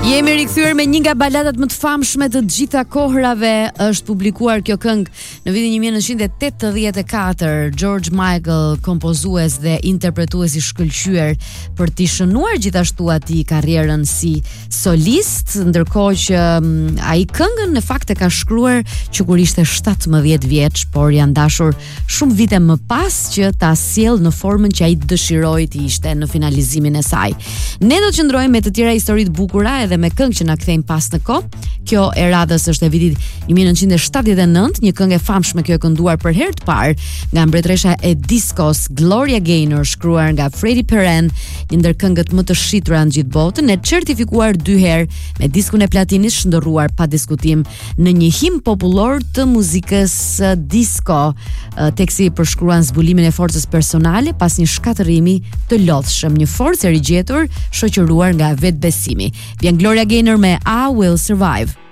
Jemi rikthyer me një nga baladat më të famshme të gjitha kohërave. Është publikuar kjo këngë në vitin 1984. George Michael, kompozues dhe interpretues i shkëlqyer për t'i shënuar gjithashtu atij karrierën si solist, ndërkohë që ai këngën në fakt e ka shkruar që kur ishte 17 vjeç, por janë dashur shumë vite më pas që ta sjell në formën që ai dëshiroi të ishte në finalizimin e saj. Ne do të qëndrojmë me të tjera histori të bukura edhe me këngë që na kthejnë pas në kohë. Kjo e radhës është e vitit 1979, një këngë e famshme kjo e kënduar për herë të parë nga mbretëresha e diskos Gloria Gaynor, shkruar nga Freddie Perren, një ndër këngët më të shitura në gjithë botën, e certifikuar 2 herë me diskun e platinit, shndërruar pa diskutim në një him popullor të muzikës disco. Teksti përshkruan zbulimin e forcës personale pas një shkatërrimi të lodhshëm, një forcë e rigjetur shoqëruar nga vetbesimi. Vjen Gloria Gaynor me I Will Survive.